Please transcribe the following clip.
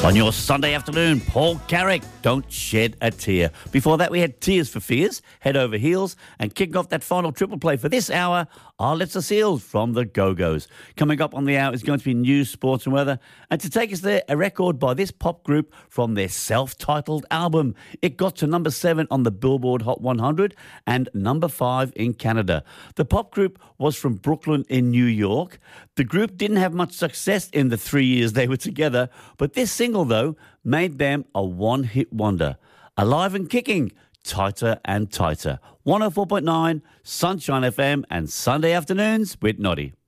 On your Sunday afternoon, Paul Carrick, Don't Shed a Tear. Before that, we had Tears for Fears, Head Over Heels, and kicking off that final triple play for this hour, Our Lips Are Sealed from the Go-Go's. Coming up on the hour is going to be news, sports and weather. And to take us there, a record by this pop group from their self-titled album. It got to number 7 on the Billboard Hot 100 and number 5 in Canada. The pop group was from Brooklyn in New York. The group didn't have much success in the 3 years they were together, but this single, though, made them a one-hit wonder. Alive and kicking, Tighter and Tighter. 104.9, Sunshine FM, and Sunday afternoons with Noddy.